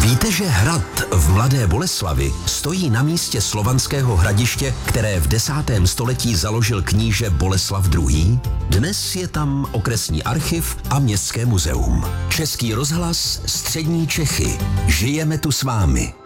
Víte, že hrad v Mladé Boleslavi stojí na místě slovanského hradiště, které v 10. století založil kníže Boleslav II? Dnes je tam okresní archiv a městské muzeum. Český rozhlas, Střední Čechy. Žijeme tu s vámi.